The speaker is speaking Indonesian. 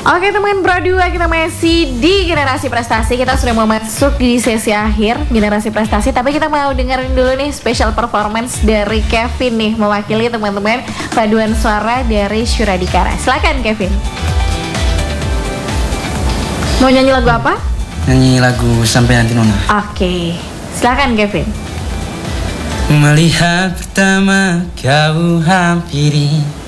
Oke teman Pro 2, kita masih di Generasi Prestasi. Kita sudah mau masuk di sesi akhir Generasi Prestasi, tapi kita mau dengerin dulu nih special performance dari Kevin nih, mewakili teman-teman paduan suara dari Syuradikara. Silakan Kevin. Mau nyanyi lagu apa? Nyanyi lagu Sampai Nanti Nona. Oke, silakan Kevin. Melihat pertama kau hampiri